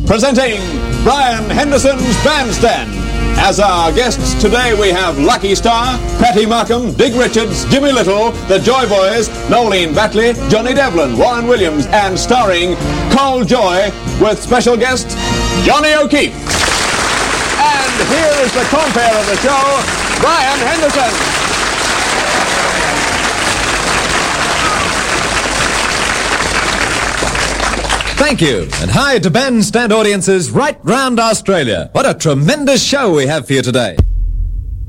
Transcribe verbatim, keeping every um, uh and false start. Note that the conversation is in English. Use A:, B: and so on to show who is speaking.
A: presenting Brian Henderson's Bandstand. As our guests today we have Lucky Star, Patty Markham, Dig Richards, Jimmy Little, the Joy Boys, Nolene Batley, Johnny Devlin, Warren Williams, and starring Cole Joy with special guest Johnny O'Keefe. And here is the compere of the show, Brian Henderson.
B: Thank you, and hi to bandstand audiences right round Australia. What a tremendous show we have for you today.